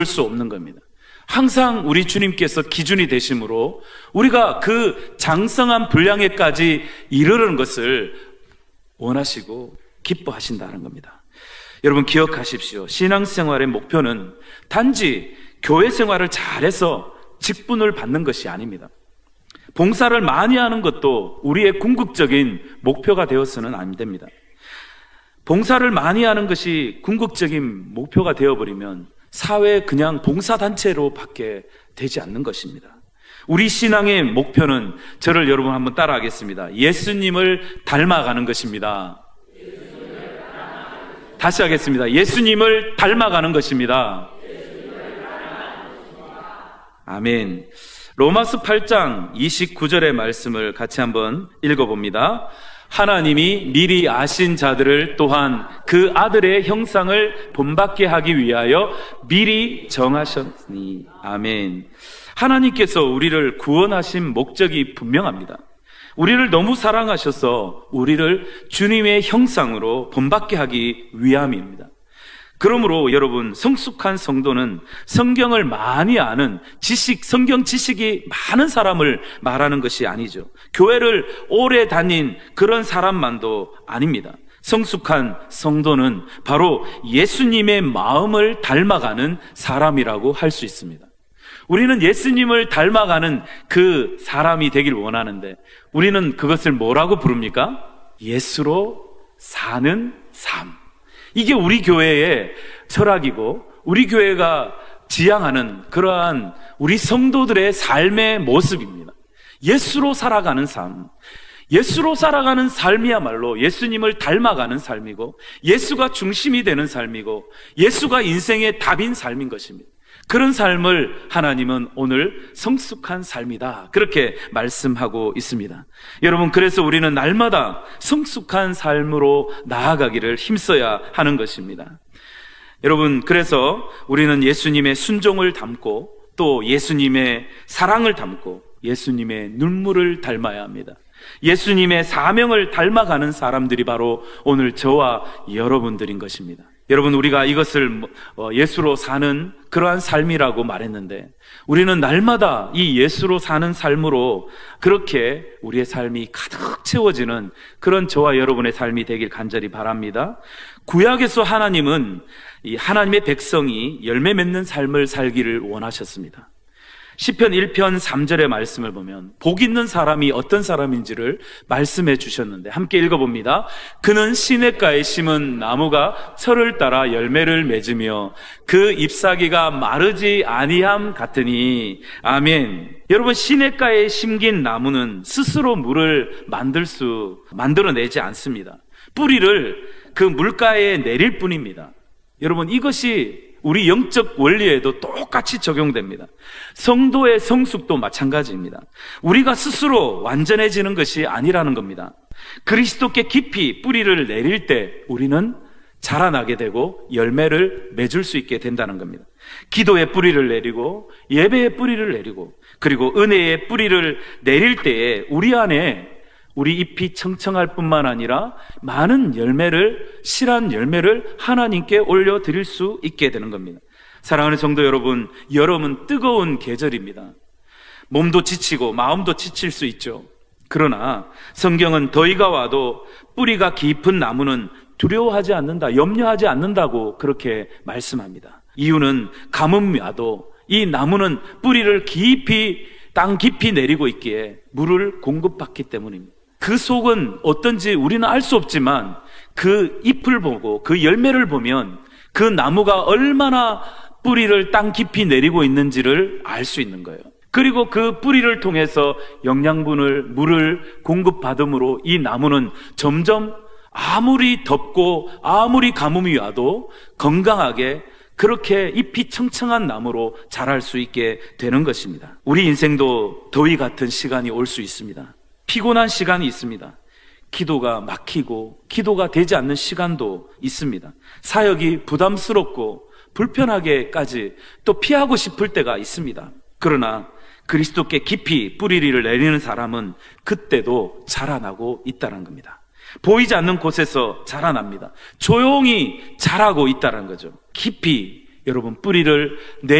수 없는 겁니다. 항상 우리 주님께서 기준이 되심으로 우리가 그 장성한 분량에까지 이르는 것을 원하시고 기뻐하신다는 겁니다. 여러분 기억하십시오. 신앙생활의 목표는 단지 교회 생활을 잘해서 직분을 받는 것이 아닙니다. 봉사를 많이 하는 것도 우리의 궁극적인 목표가 되어서는 안 됩니다. 봉사를 많이 하는 것이 궁극적인 목표가 되어버리면 사회 그냥 봉사단체로 밖에 되지 않는 것입니다. 우리 신앙의 목표는 저를 여러분 한번 따라하겠습니다. 예수님을 닮아가는 것입니다. 다시 하겠습니다. 예수님을 닮아가는 것입니다. 아멘. 로마서 8장 29절의 말씀을 같이 한번 읽어봅니다. 하나님이 미리 아신 자들을 또한 그 아들의 형상을 본받게 하기 위하여 미리 정하셨으니. 아멘. 하나님께서 우리를 구원하신 목적이 분명합니다. 우리를 너무 사랑하셔서 우리를 주님의 형상으로 본받게 하기 위함입니다. 그러므로 여러분, 성숙한 성도는 성경을 많이 아는 성경 지식이 많은 사람을 말하는 것이 아니죠. 교회를 오래 다닌 그런 사람만도 아닙니다. 성숙한 성도는 바로 예수님의 마음을 닮아가는 사람이라고 할 수 있습니다. 우리는 예수님을 닮아가는 그 사람이 되길 원하는데 우리는 그것을 뭐라고 부릅니까? 예수로 사는 삶. 이게 우리 교회의 철학이고 우리 교회가 지향하는 그러한 우리 성도들의 삶의 모습입니다. 예수로 살아가는 삶. 예수로 살아가는 삶이야말로 예수님을 닮아가는 삶이고 예수가 중심이 되는 삶이고 예수가 인생의 답인 삶인 것입니다. 그런 삶을 하나님은 오늘 성숙한 삶이다, 그렇게 말씀하고 있습니다. 여러분, 그래서 우리는 날마다 성숙한 삶으로 나아가기를 힘써야 하는 것입니다. 여러분, 그래서 우리는 예수님의 순종을 담고 또 예수님의 사랑을 담고 예수님의 눈물을 닮아야 합니다. 예수님의 사명을 닮아가는 사람들이 바로 오늘 저와 여러분들인 것입니다. 여러분, 우리가 이것을 예수로 사는 그러한 삶이라고 말했는데 우리는 날마다 이 예수로 사는 삶으로 그렇게 우리의 삶이 가득 채워지는 그런 저와 여러분의 삶이 되길 간절히 바랍니다. 구약에서 하나님은 이 하나님의 백성이 열매 맺는 삶을 살기를 원하셨습니다. 시편 1편 3절의 말씀을 보면 복 있는 사람이 어떤 사람인지를 말씀해 주셨는데 함께 읽어봅니다. 그는 시냇가에 심은 나무가 철을 따라 열매를 맺으며 그 잎사귀가 마르지 아니함 같으니. 아멘. 여러분, 시냇가에 심긴 나무는 스스로 물을 만들어내지 않습니다. 뿌리를 그 물가에 내릴 뿐입니다. 여러분, 이것이 우리 영적 원리에도 똑같이 적용됩니다. 성도의 성숙도 마찬가지입니다. 우리가 스스로 완전해지는 것이 아니라는 겁니다. 그리스도께 깊이 뿌리를 내릴 때 우리는 자라나게 되고 열매를 맺을 수 있게 된다는 겁니다. 기도의 뿌리를 내리고 예배의 뿌리를 내리고 그리고 은혜의 뿌리를 내릴 때에 우리 안에 우리 잎이 청청할 뿐만 아니라 많은 실한 열매를 하나님께 올려드릴 수 있게 되는 겁니다. 사랑하는 성도 여러분, 여름은 뜨거운 계절입니다. 몸도 지치고 마음도 지칠 수 있죠. 그러나 성경은 더위가 와도 뿌리가 깊은 나무는 두려워하지 않는다, 염려하지 않는다고 그렇게 말씀합니다. 이유는 가뭄이 와도 이 나무는 뿌리를 땅 깊이 내리고 있기에 물을 공급받기 때문입니다. 그 속은 어떤지 우리는 알 수 없지만 그 잎을 보고 그 열매를 보면 그 나무가 얼마나 뿌리를 땅 깊이 내리고 있는지를 알 수 있는 거예요. 그리고 그 뿌리를 통해서 물을 공급받음으로 이 나무는 점점 아무리 덥고 아무리 가뭄이 와도 건강하게 그렇게 잎이 청청한 나무로 자랄 수 있게 되는 것입니다. 우리 인생도 더위 같은 시간이 올 수 있습니다. 피곤한 시간이 있습니다. 기도가 막히고 기도가 되지 않는 시간도 있습니다. 사역이 부담스럽고 불편하게까지 또 피하고 싶을 때가 있습니다. 그러나 그리스도께 깊이 뿌리를 내리는 사람은 그때도 자라나고 있다는 겁니다. 보이지 않는 곳에서 자라납니다. 조용히 자라고 있다는 거죠. 깊이 여러분 뿌리를